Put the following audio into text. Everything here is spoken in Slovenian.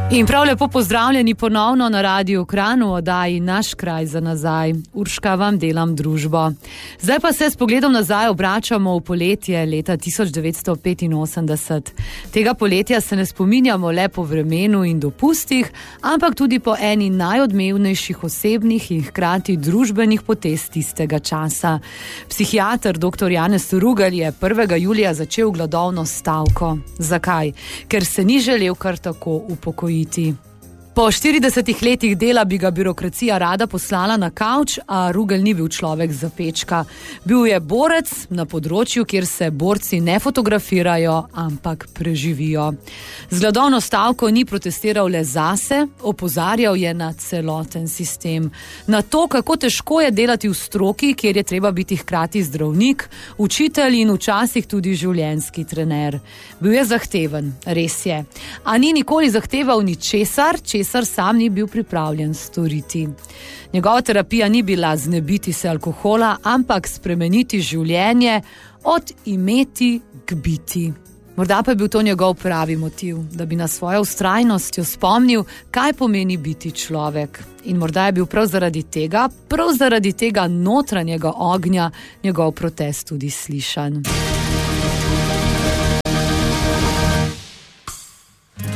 In prav lepo pozdravljeni ponovno na Radiu Kranj v oddaji Naš kraj za nazaj. Urška, vam delam družbo. Zdaj pa se s pogledom nazaj obračamo v poletje leta 1985. Tega poletja se ne spominjamo le po vremenu in dopustih, ampak tudi po eni najodmevnejših osebnih in hkrati družbenih potez tistega časa. Psihiater dr. Janez Rugelj je 1. julija začel gladovno stavko. Zakaj? Ker se ni želel kar tako upokojiti. Po 40 letih dela bi ga birokracija rada poslala na kavč, a Rugelj ni bil človek za pečka. Bil je borec na področju, kjer se borci ne fotografirajo, ampak preživijo. Z gladovno stavko ni protestiral le zase, opozarjal je na celoten sistem. Na to, kako težko je delati v stroki, kjer je treba biti hkrati zdravnik, učitelj in včasih tudi življenjski trener. Bil je zahteven, res je. A ni nikoli zahteval ničesar, česar sam ni bil pripravljen storiti. Njegova terapija ni bila znebiti se alkohola, ampak spremeniti življenje od imeti k biti. Morda pa je bil to njegov pravi motiv, da bi nas svojo vztrajnostjo spomnil, kaj pomeni biti človek. In morda je bil prav zaradi tega notranjega ognja, njegov protest tudi slišan.